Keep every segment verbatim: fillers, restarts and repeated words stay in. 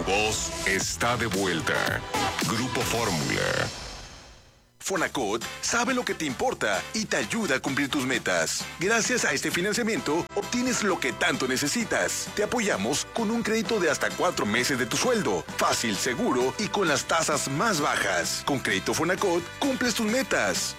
voz está de vuelta. Grupo Fórmula. Fonacot sabe lo que te importa y te ayuda a cumplir tus metas. Gracias a este financiamiento, obtienes lo que tanto necesitas. Te apoyamos con un crédito de hasta cuatro meses de tu sueldo. Fácil, seguro y con las tasas más bajas. Con Crédito Fonacot, cumples tus metas.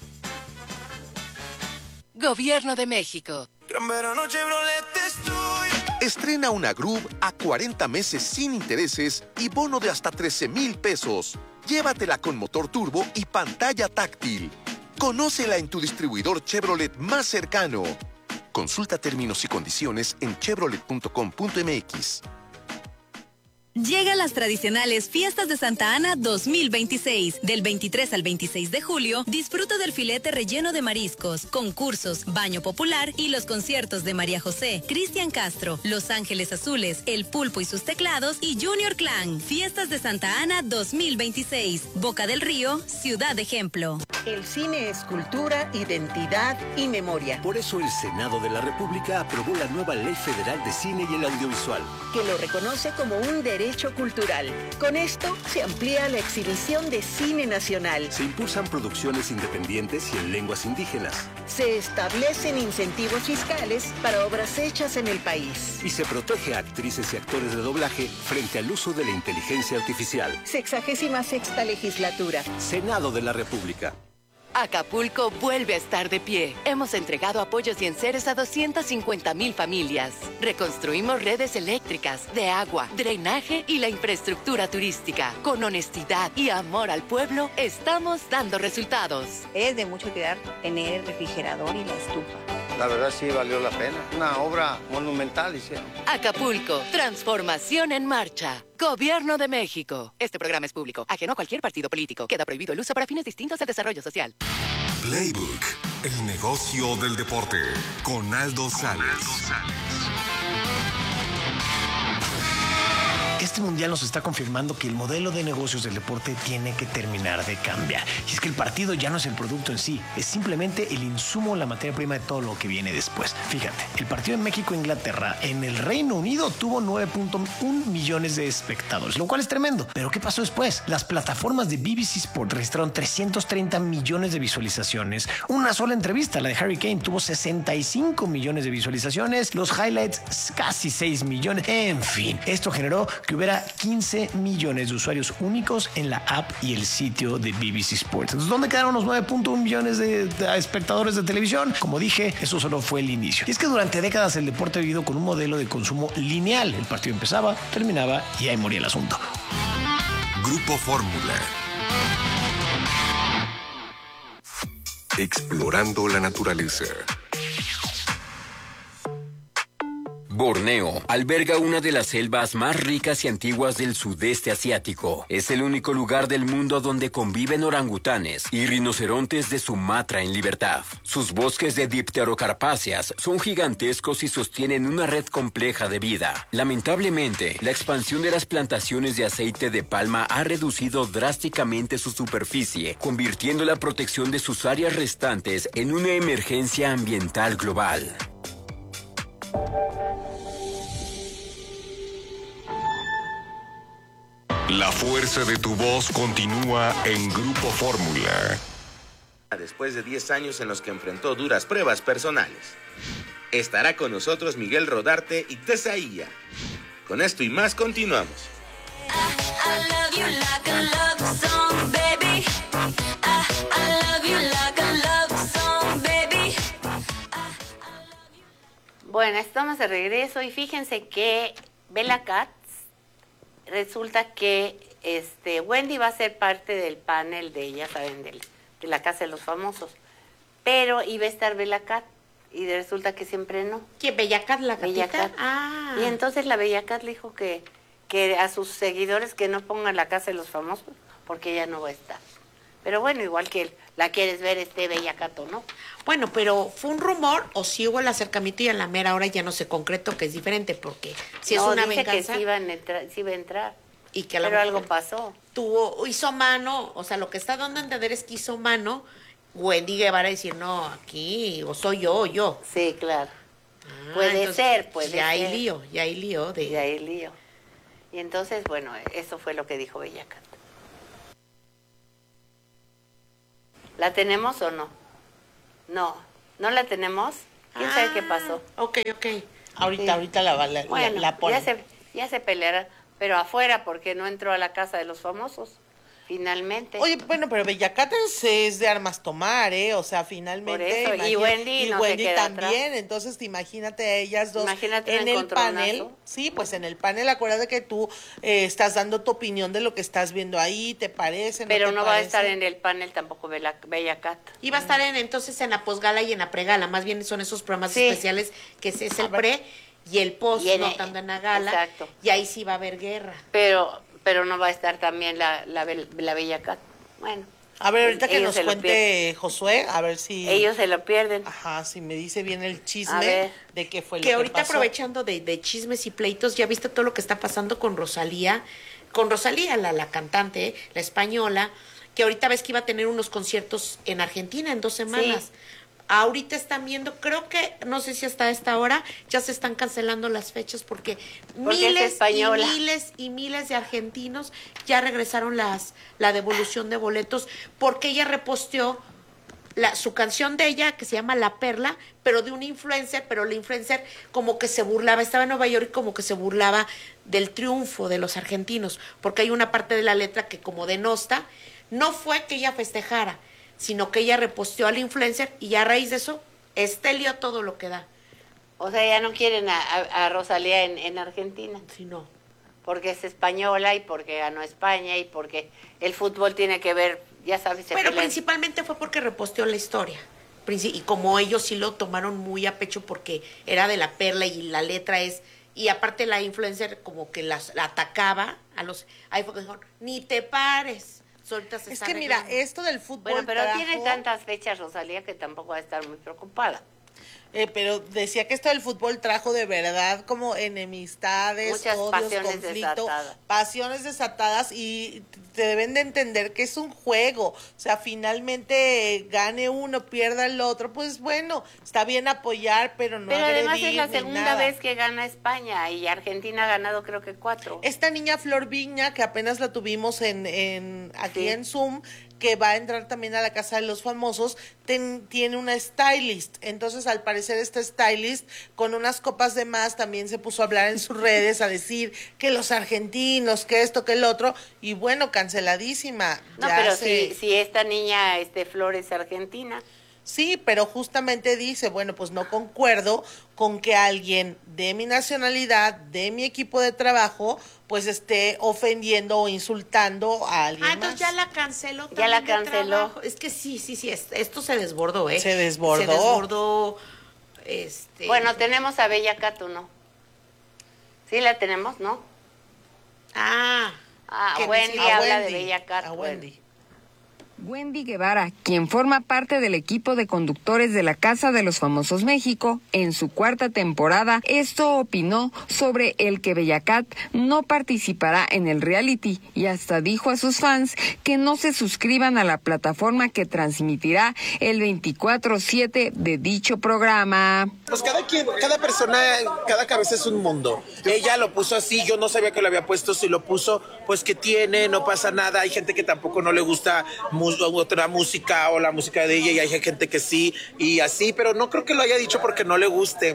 Gobierno de México. Gran verano Chevrolet estoy. Estrena una Groove a cuarenta meses sin intereses y bono de hasta trece mil pesos. Llévatela con motor turbo y pantalla táctil. Conócela en tu distribuidor Chevrolet más cercano. Consulta términos y condiciones en chevrolet punto com punto m x. Llegan las tradicionales Fiestas de Santa Ana dos mil veintiséis. Del veintitrés al veintiséis de julio, disfruta del filete relleno de mariscos, concursos, baño popular y los conciertos de María José, Cristian Castro, Los Ángeles Azules, El Pulpo y sus teclados y Junior Clan. Fiestas de Santa Ana dos mil veintiséis. Boca del Río, Ciudad Ejemplo. El cine es cultura, identidad y memoria. Por eso el Senado de la República aprobó la nueva Ley Federal de Cine y el Audiovisual, que lo reconoce como un derecho cultural. Con esto se amplía la exhibición de cine nacional. Se impulsan producciones independientes y en lenguas indígenas. Se establecen incentivos fiscales para obras hechas en el país. Y se protege a actrices y actores de doblaje frente al uso de la inteligencia artificial. Sexagésima sexta legislatura. Senado de la República. Acapulco vuelve a estar de pie. Hemos entregado apoyos y enseres a doscientas cincuenta mil familias. Reconstruimos redes eléctricas, de agua, drenaje y la infraestructura turística. Con honestidad y amor al pueblo, estamos dando resultados. Es de mucho cuidar tener refrigerador y la estufa. La verdad sí valió la pena. Una obra monumental hicieron. Acapulco, transformación en marcha. Gobierno de México. Este programa es público, ajeno a cualquier partido político. Queda prohibido el uso para fines distintos del desarrollo social. Playbook, el negocio del deporte, con Aldo Sales. Este mundial nos está confirmando que el modelo de negocios del deporte tiene que terminar de cambiar. Y es que el partido ya no es el producto en sí, es simplemente el insumo, la materia prima de todo lo que viene después. Fíjate, el partido en México-Inglaterra en el Reino Unido tuvo nueve punto uno millones de espectadores, lo cual es tremendo. Pero ¿qué pasó después? Las plataformas de B B C Sport registraron trescientos treinta millones de visualizaciones. Una sola entrevista, la de Harry Kane, tuvo sesenta y cinco millones de visualizaciones. Los highlights, casi seis millones. En fin, esto generó que hubiera quince millones de usuarios únicos en la app y el sitio de B B C Sports. Entonces, ¿dónde quedaron los nueve punto uno millones de, de espectadores de televisión? Como dije, eso solo fue el inicio. Y es que durante décadas el deporte ha vivido con un modelo de consumo lineal. El partido empezaba, terminaba y ahí moría el asunto. Grupo Fórmula. Explorando la naturaleza. Borneo alberga una de las selvas más ricas y antiguas del sudeste asiático. Es el único lugar del mundo donde conviven orangutanes y rinocerontes de Sumatra en libertad. Sus bosques de dipterocarpáceas son gigantescos y sostienen una red compleja de vida. Lamentablemente, la expansión de las plantaciones de aceite de palma ha reducido drásticamente su superficie, convirtiendo la protección de sus áreas restantes en una emergencia ambiental global. La fuerza de tu voz continúa en Grupo Fórmula. Después de diez años en los que enfrentó duras pruebas personales, estará con nosotros Miguel Rodarte y Tesaía. Con esto y más continuamos. Bueno, estamos de regreso y fíjense que Bella Katz, resulta que este Wendy va a ser parte del panel de, ya saben, del, de la Casa de los Famosos, pero iba a estar Bella Katz y resulta que siempre no. ¿Quién? ¿Bella Katz, la Bella gatita? Katz. Ah. Y entonces la Bella Katz le dijo que, que a sus seguidores que no pongan la Casa de los Famosos porque ella no va a estar. Pero bueno, igual que la quieres ver, este Bella Katz, ¿no? Bueno, pero fue un rumor o si hubo el acercamiento y a la mera hora ya no se concretó, que es diferente, porque si no, es una dice venganza... que sí, iban a entrar, sí iba a entrar. Y que pero algo pasó. Tuvo, hizo mano, o sea, lo que está dando a entender es que hizo mano Wendy Guevara decir, no, aquí, o soy yo, o yo. Sí, claro. Ah, puede entonces, ser, puede ya ser. hay lío, ya hay lío. De... Ya hay lío. Y entonces, bueno, eso fue lo que dijo Bellacat. ¿La tenemos o no? No, ¿no la tenemos? ¿Quién ah, sabe qué pasó? Ok, ok. Ahorita, sí. ahorita la, la, bueno, la, la ponen. Ya se, ya se peleará, pero afuera, porque no entró a la casa de los famosos. Finalmente. Oye, bueno, pero Bellacat es, es de armas tomar, ¿eh? O sea, finalmente. Por eso. Y Wendy, y no Wendy se queda también. Atrás. Entonces, imagínate a ellas dos imagínate en el panel. Sí, pues en el panel, acuérdate que tú eh, estás dando tu opinión de lo que estás viendo ahí, ¿te parece? Pero no, te no parece? va a estar en el panel tampoco Bellacat. Y va a estar en entonces en la posgala y en la pregala. Más bien son esos programas sí. especiales que es, es el pre y el post, y no tanto en la gala. Exacto. Y ahí sí va a haber guerra. Pero, pero no va a estar también la, la, la Bellacat. Bueno. A ver, ahorita que nos cuente Josué, a ver si... Ellos se lo pierden. Ajá, si me dice bien el chisme de qué fue lo que Que ahorita pasó. Aprovechando de, de chismes y pleitos, ya viste todo lo que está pasando con Rosalía, con Rosalía, la, la cantante, la española, que ahorita ves que iba a tener unos conciertos en Argentina en dos semanas. Sí. Ahorita están viendo, creo que, no sé si hasta esta hora, ya se están cancelando las fechas porque, porque miles y miles y miles de argentinos ya regresaron las la devolución de boletos porque ella reposteó la, su canción de ella que se llama La Perla, pero de un influencer, pero la influencer como que se burlaba, estaba en Nueva York y como que se burlaba del triunfo de los argentinos, porque hay una parte de la letra que como denosta, no fue que ella festejara, sino que ella reposteó al influencer y a raíz de eso estelió todo lo que da. O sea, ya no quieren a, a, a Rosalía en, en Argentina. Sí, no. Porque es española y porque ganó España y porque el fútbol tiene que ver, ya sabes. Pero pelean. Principalmente fue porque reposteó la historia. Y como ellos sí lo tomaron muy a pecho porque era de La Perla y la letra es... Y aparte la influencer como que las, la atacaba a los... Ahí fue que dijeron, ni te pares. Se es que mira, esto del fútbol bueno, pero trajo... tiene tantas fechas Rosalía que tampoco va a estar muy preocupada. Eh, pero decía que esto del fútbol trajo de verdad como enemistades, muchas odios, pasiones conflicto, desatadas. pasiones desatadas y te deben de entender que es un juego, o sea, finalmente gane uno, pierda el otro, pues bueno, está bien apoyar, pero no Pero agredir, además es la segunda nada. vez que gana España y Argentina ha ganado creo que cuatro. Esta niña Flor Viña, que apenas la tuvimos en, en aquí sí. en Zoom, que va a entrar también a la Casa de los Famosos, ten, tiene una stylist. Entonces, al parecer, esta stylist, con unas copas de más, también se puso a hablar en sus redes, a decir que los argentinos, que esto, que el otro, y bueno, canceladísima. No, ya pero se... si, si esta niña, este Flor, es argentina. Sí, pero justamente dice, bueno, pues no concuerdo con que alguien de mi nacionalidad, de mi equipo de trabajo, pues esté ofendiendo o insultando a alguien Ah, entonces más. ya la canceló. Ya la canceló. Es que sí, sí, sí, esto se desbordó, ¿eh? Se desbordó. Se desbordó, este... Bueno, tenemos a Bellacat, ¿o no? Sí la tenemos, ¿no? Ah. Ah, que Wendy sí, habla Wendy, de Bellacat. A Wendy. Wendy Guevara, quien forma parte del equipo de conductores de la Casa de los Famosos México, en su cuarta temporada, esto opinó sobre el que Bellacat no participará en el reality y hasta dijo a sus fans que no se suscriban a la plataforma que transmitirá el veinticuatro siete de dicho programa. Pues cada quien, cada persona, cada cabeza es un mundo. Ella lo puso así, yo no sabía que lo había puesto, si lo puso, pues que tiene, no pasa nada. Hay gente que tampoco no le gusta música, otra música o la música de ella y hay gente que sí y así, pero no creo que lo haya dicho porque no le guste.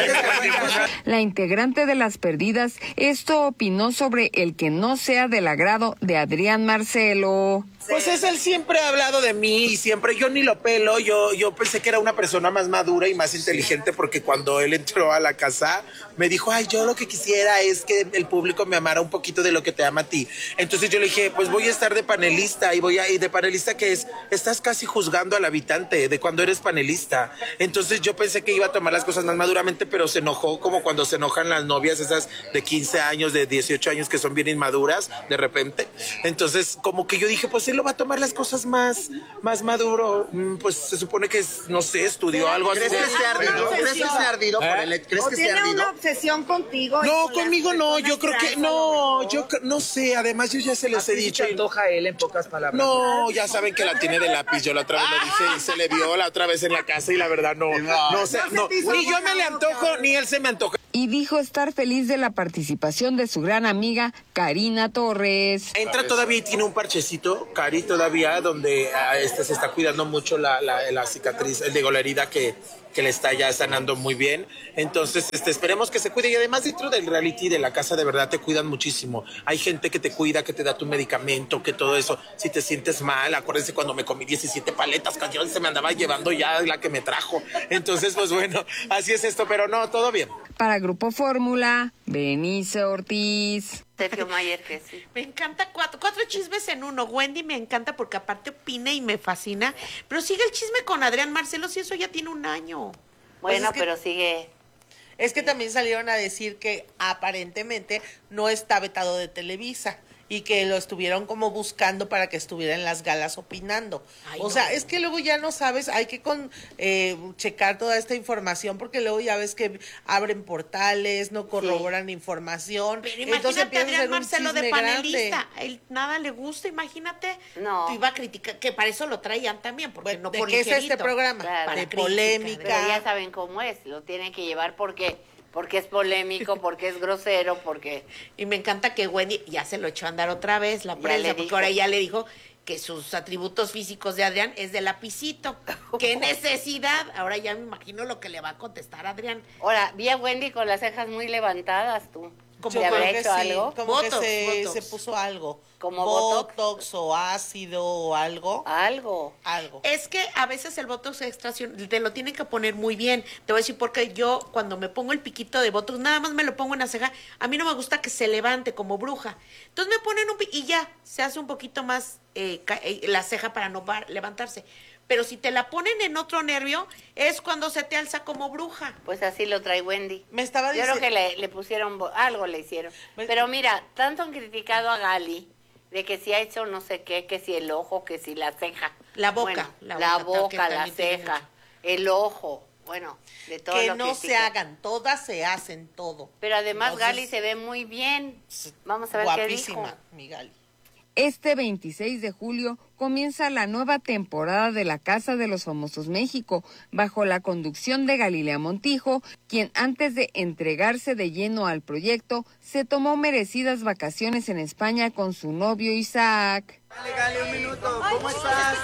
La integrante de Las Perdidas esto opinó sobre el que no sea del agrado de Adrián Marcelo. Pues es él siempre ha hablado de mí y siempre yo ni lo pelo, yo, yo pensé que era una persona más madura y más inteligente porque cuando él entró a la casa me dijo, ay, yo lo que quisiera es que el público me amara un poquito de lo que te ama a ti. Entonces yo le dije, pues voy a estar de panelista y voy a ir de panelista que es, estás casi juzgando al habitante de cuando eres panelista. Entonces yo pensé que iba a tomar las cosas más maduramente, pero se enojó como cuando se enojan las novias esas de quince años, de dieciocho años que son bien inmaduras de repente. Entonces como que yo dije, pues él lo va a tomar las cosas más, más maduro, pues se supone que, es, no sé, estudió algo así. ¿Crees que esté ardido? ¿Crees que esté ardido por el ¿Crees que esté ardido? Una obsesión contigo. No, conmigo no, yo creo que, no, yo no sé, además yo ya se los he dicho. ¿Te antoja él en pocas palabras? No, ya saben que la tiene de lápiz, yo la otra vez lo dije y se le vio la otra vez en la casa y la verdad no, no sé, no, ni yo me le antojo, ni él se me antoja. y dijo estar feliz de la participación de su gran amiga Karina Torres. Entra todavía y tiene un parchecito, Cari, todavía, donde ah, este, se está cuidando mucho la, la, la cicatriz, el digo, la herida que, que le está ya sanando muy bien. Entonces, este, esperemos que se cuide. Y además, dentro del reality de la casa, de verdad, te cuidan muchísimo. Hay gente que te cuida, que te da tu medicamento, que todo eso. Si te sientes mal, acuérdense cuando me comí diecisiete paletas, que yo se me andaba llevando ya la que me trajo. Entonces, pues bueno, así es esto, pero no, todo bien. Para Grupo Fórmula, Benice Ortiz. Sergio Mayer, que sí. Me encanta cuatro, cuatro chismes en uno. Wendy me encanta porque aparte opina y me fascina. Pero sigue el chisme con Adrián Marcelo, si eso ya tiene un año. Bueno, Pues es que, pero sigue. Es que también salieron a decir que aparentemente no está vetado de Televisa y que lo estuvieron como buscando para que estuviera en las galas opinando. Ay, o no. sea, es que luego ya no sabes, hay que con eh, checar toda esta información porque luego ya ves que abren portales, no corroboran sí. información. Pero imagínate a Adrián Marcelo de panelista, él nada le gusta, imagínate. No. Te iba a criticar, que para eso lo traían también, porque bueno, no ¿de por qué ligerito, es este programa? Claro. De crítica, polémica. Pero ya saben cómo es, lo tienen que llevar porque... porque es polémico, porque es grosero, porque... Y me encanta que Wendy ya se lo echó a andar otra vez, la prensa, porque ahora ya le dijo que sus atributos físicos de Adrián es de lapicito. ¡Qué necesidad! Ahora ya me imagino lo que le va a contestar Adrián. Ahora, vi a Wendy con las cejas muy levantadas, tú. Como ¿Se que habrá hecho sí, algo? Como Botox, que se, botox. se puso algo. ¿Como botox? botox? o ácido o algo. Algo. Algo. Es que a veces el botox extra te lo tienen que poner muy bien. Te voy a decir porque yo cuando me pongo el piquito de botox, nada más me lo pongo en la ceja. A mí no me gusta que se levante como bruja. Entonces me ponen un piquito y ya, se hace un poquito más eh, eh, la ceja para no levantarse. Pero si te la ponen en otro nervio, es cuando se te alza como bruja. Pues así lo trae Wendy. Me estaba Yo diciendo... creo que le, le pusieron, algo le hicieron. Pero mira, tanto han criticado a Gali, de que si ha hecho no sé qué, que si el ojo, que si la ceja. La boca. Bueno, la, la boca, boca, la ceja, el ojo, bueno, de todo que lo no critican. se hagan, todas se hacen todo. Pero además Entonces, Gali se ve muy bien. Vamos a ver guapísima, qué dijo. mi Gali. Este veintiséis de julio comienza la nueva temporada de La Casa de los Famosos México, bajo la conducción de Galilea Montijo, quien antes de entregarse de lleno al proyecto, se tomó merecidas vacaciones en España con su novio Isaac. Gali, Gali, un minuto. ¿Cómo estás?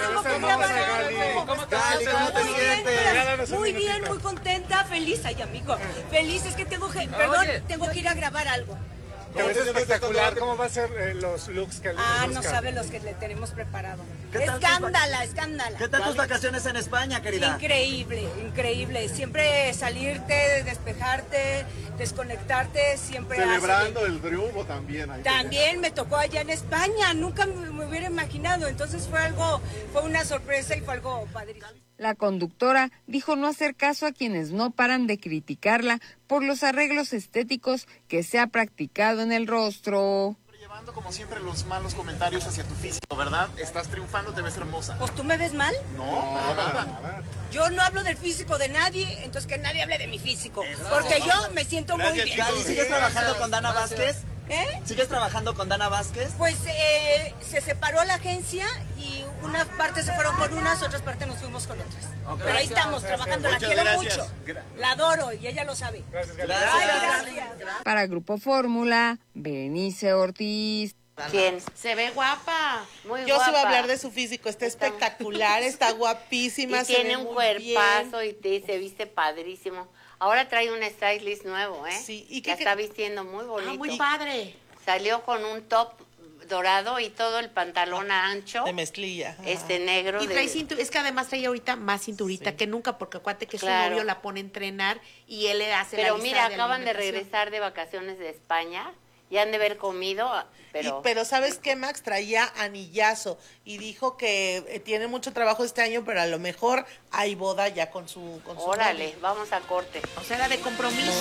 Gali, ¿cómo te sientes? Muy bien, muy contenta, feliz, ay amigo, feliz, es que tengo que, perdón, tengo que ir a grabar algo. Es espectacular, ¿cómo va a ser eh, los looks que Ah, busca? no sabe los que le tenemos preparado. ¿Qué tal Escándala, tus escándala. ¿Qué tal tus vacaciones en España, querida? Increíble, increíble. Siempre salirte, despejarte, desconectarte, siempre Celebrando hace... el triunfo también. Ahí También me tocó allá en España, nunca me, me hubiera imaginado. Entonces fue algo, fue una sorpresa y fue algo padrísimo. La conductora dijo no hacer caso a quienes no paran de criticarla por los arreglos estéticos que se ha practicado en el rostro. Llevando como siempre los malos comentarios hacia tu físico, ¿verdad? Estás triunfando, te ves hermosa. Pues tú me ves mal. No, nada. Yo no hablo del físico de nadie, entonces que nadie hable de mi físico. Porque yo me siento muy bien. Gali, ¿sigues trabajando con Dana Vázquez? ¿Eh? ¿Sigues trabajando con Dana Vázquez? Pues eh, se separó la agencia y unas partes se fueron con unas, otras partes nos fuimos con otras. Okay. Pero ahí estamos trabajando, la quiero mucho, la adoro y ella lo sabe. Gracias, gracias. Ay, gracias. Para Grupo Fórmula, Benice Ortiz. ¿Quién? Se ve guapa. Muy Yo guapa. sí voy a hablar de su físico, está espectacular, está guapísima. Y se tiene ve un muy cuerpazo bien. y te- se viste padrísimo. Ahora trae un stylist nuevo, ¿eh? Sí, ¿y que qué- está vistiendo muy bonito. Ah, muy padre. Salió con un top dorado y todo el pantalón ancho. De mezclilla. Ajá. Este negro. Y de- trae cintu- es que además trae ahorita más cinturita Sí. que nunca, porque acuérdate que Claro. su novio la pone a entrenar y él le hace la Pero lista mira, de acaban de alimentación. regresar de vacaciones de España. Ya han de haber comido, pero... Y- pero ¿sabes qué, Max? Traía anillazo y dijo que eh, tiene mucho trabajo este año, pero a lo mejor hay boda ya con su... Con su Órale, novio. vamos a corte. O sea, era de compromiso.